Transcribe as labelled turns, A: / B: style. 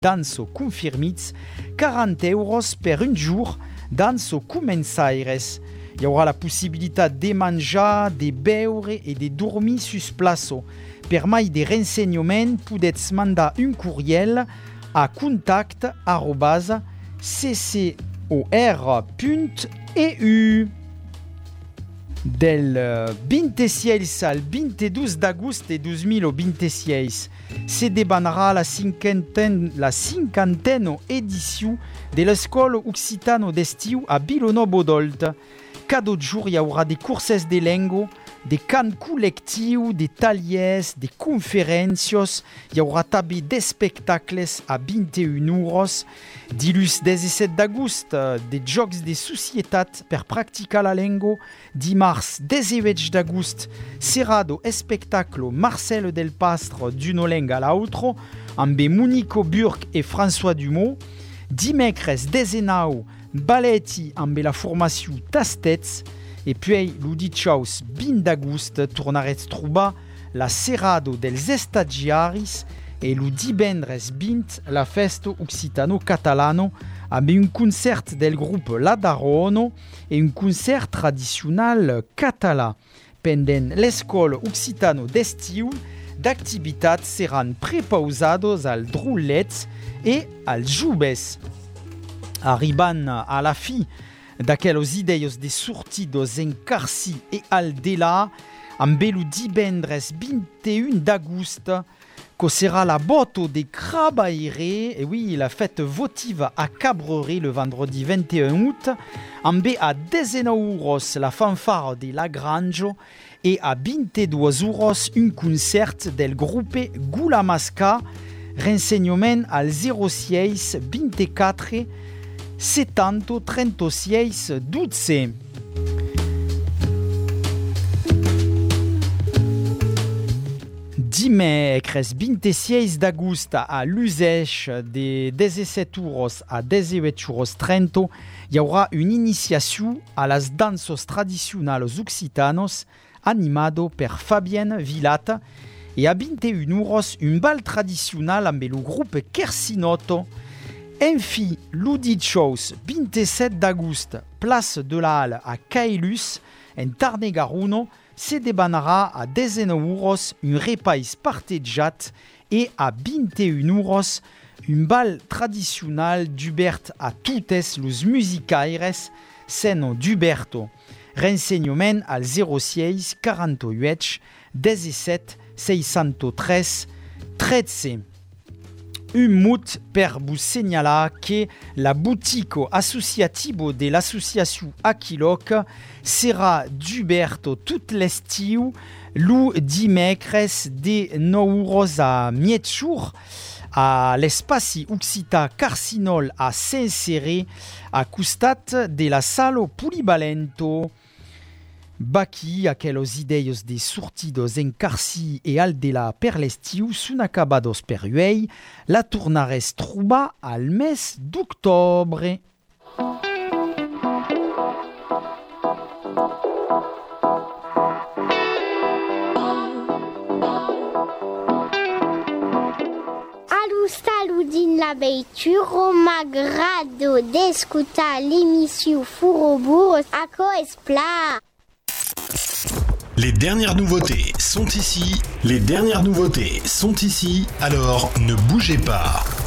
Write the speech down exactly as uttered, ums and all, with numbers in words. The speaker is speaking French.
A: danso confirmits, quarante euros per un jour danso començaires. Il y aura la possibilité de manger, de beure et de dormir sur place. Per mai de renseignements, podeu mandar un courriel a contact arobase c c o r punt e u. Del vingt-six al vint-i-dos d'agost de dos mil vint-i-sis se debanarà la cinquantaine, la cinquantaine edició de l'Escola Occitano d'Estiu a Vilanova-Dolt. Cada jour hi haurà des curses de llengua, de cant col·lectiu, de tallers, de conferències, hi haurà també d'espectacles a vint i una hores, dilluns disset d'agost, de jocs de societat per practicar la llengua, dimarts divuit d'agost, serà do espectacle Marcel del Pastre d'una lenga a l'altra, amb Monico Burke e François Dumont, dimecres dezenau, balletti amb la formació Tastets, e puis lo dijous vint d'agost tornaretz trobar la serrado dels estagiaris e lo divendres vint la festa occitano-catalano amb un concert del grup La Darono e un concert tradicional català. Pendent l'escola occitano d'estiu, d'activitats seran prepausados al Droulets e als Joves. Arribant a la fi d'aquelles idees de sortidos en Carcí e Aldela, amb el divendres vint i un d'agost, que serà la boto de Crabaire, et oui, la fête votive à Cabreret le vendredi vingt et un août, amb a dezenau euros la fanfare de Lagrange et à vint-i-dues euros un concert del grup Gulamasca, renseignement al zero sis vint-i-quatre setanta trenta-sis dotze. Dimecres vint-i-sis d'agost a l'Usèche de disset euros a divuit euros trenta hi haurà una iniciació a les danses tradicionals occitanos animado per Fabien Vilat e a vint i una euros un bal tradicional amb el grup Kersinotto. Enfi, lo dijous vint-i-set d'agost, place de la Halle a Cailus, en Tarn-et-Garonne, se debanarà a dezenau euros un repas partejat e a vint i una euros un bal tradicional d'Hubert a totes los musicaires seno d'Huberto. Renseignement al zero sis quaranta-vuit disset seixanta-tres tretze. Un mot per vous signalar que la boutique associative de l'association Aquiloc sera d'Huberto tout l'estiu, lo dimecres de nou euros a mietjour a l'espaci occità Carcinol a Saint-Céré, a costat de la sala Polivalento. Baqui, aquelles idees de sortidos en Carcí e Aldela per l'estiu són acabados per uei, la tornares trobar al mes d'octobre.
B: Salut din la veitură, m'agrado d'escutar l'émission Fourobourg à Coespla.
C: Les dernières nouveautés sont ici, les dernières nouveautés sont ici, alors ne bougez pas.